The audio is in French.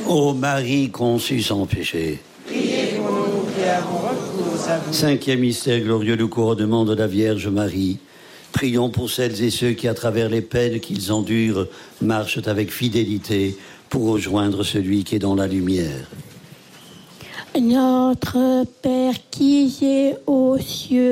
Ô Marie conçue sans péché. Priez pour nous qui avons recours à vous. Cinquième mystère glorieux, le couronnement de la Vierge Marie. Prions pour celles et ceux qui, à travers les peines qu'ils endurent, marchent avec fidélité pour rejoindre celui qui est dans la lumière. Notre Père qui est aux cieux,